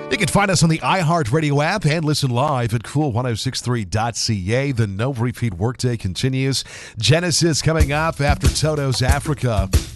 You can find us on the iHeartRadio app and listen live at cool1063.ca. The no repeat workday continues. Genesis coming up after Toto's Africa.